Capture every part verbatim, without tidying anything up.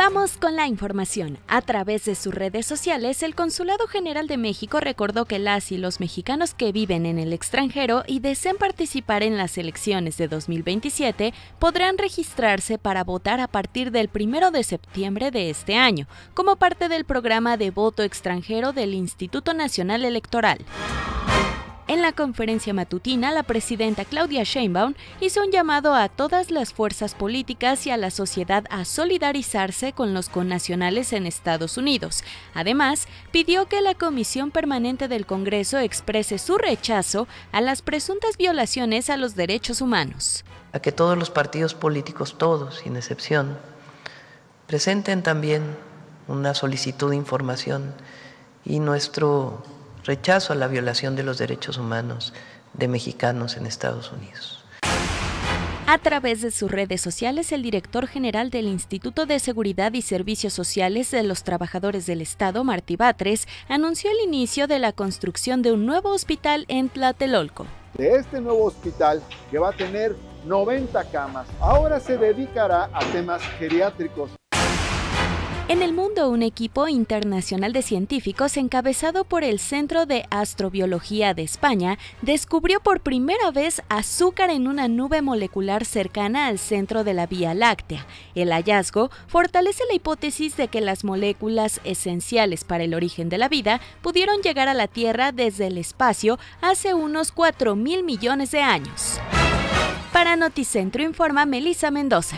Vamos con la información. A través de sus redes sociales, el Consulado General de México recordó que las y los mexicanos que viven en el extranjero y deseen participar en las elecciones de dos mil veintisiete podrán registrarse para votar a partir del primero de septiembre de este año, como parte del programa de voto extranjero del Instituto Nacional Electoral. En la conferencia matutina, la presidenta Claudia Sheinbaum hizo un llamado a todas las fuerzas políticas y a la sociedad a solidarizarse con los connacionales en Estados Unidos. Además, pidió que la Comisión Permanente del Congreso exprese su rechazo a las presuntas violaciones a los derechos humanos. A que todos los partidos políticos, todos, sin excepción, presenten también una solicitud de información y nuestro rechazo a la violación de los derechos humanos de mexicanos en Estados Unidos. A través de sus redes sociales, el director general del Instituto de Seguridad y Servicios Sociales de los Trabajadores del Estado, Martí Batres, anunció el inicio de la construcción de un nuevo hospital en Tlatelolco. De este nuevo hospital, que va a tener noventa camas, ahora se dedicará a temas geriátricos. En el mundo, un equipo internacional de científicos encabezado por el Centro de Astrobiología de España descubrió por primera vez azúcar en una nube molecular cercana al centro de la Vía Láctea. El hallazgo fortalece la hipótesis de que las moléculas esenciales para el origen de la vida pudieron llegar a la Tierra desde el espacio hace unos cuatro mil millones de años. Para Noticentro informa Melissa Mendoza.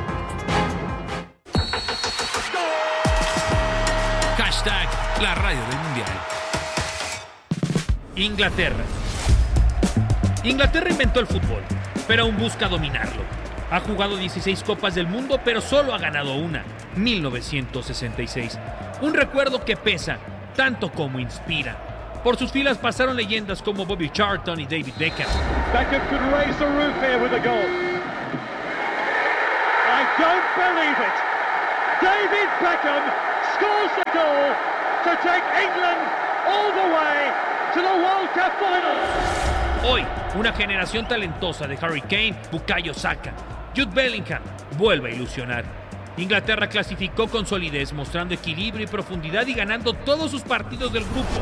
Hashtag la radio del mundial. Inglaterra. Inglaterra inventó el fútbol, pero aún busca dominarlo. Ha jugado dieciséis Copas del Mundo, pero solo ha ganado una, mil novecientos sesenta y seis. Un recuerdo que pesa, tanto como inspira. Por sus filas pasaron leyendas como Bobby Charlton y David Beckham. Beckham could raise the roof here with a goal. I don't believe it. David Beckham scores the goal to take England all the way to the World Cup final. Hoy, una generación talentosa de Harry Kane, Bukayo Saka, Jude Bellingham vuelve a ilusionar. Inglaterra clasificó con solidez, mostrando equilibrio y profundidad y ganando todos sus partidos del grupo.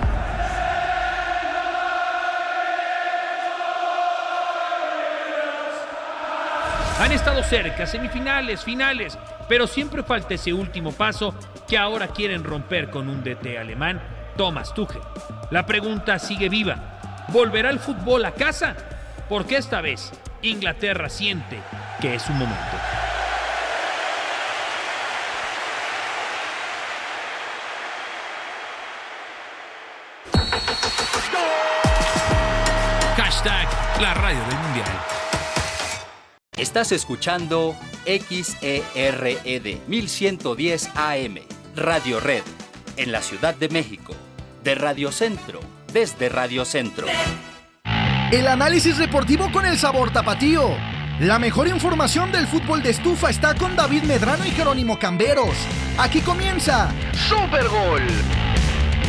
Han estado cerca, semifinales, finales, pero siempre falta ese último paso que ahora quieren romper con un D T alemán, Thomas Tuchel. La pregunta sigue viva. ¿Volverá el fútbol a casa? Porque esta vez Inglaterra siente que es su momento. Hashtag la radio del mundial. Estás escuchando X E R E D mil ciento diez A M, Radio Red, en la Ciudad de México, de Radio Centro, desde Radio Centro. El análisis deportivo con el sabor tapatío. La mejor información del fútbol de estufa está con David Medrano y Jerónimo Camberos. Aquí comienza Super Gol.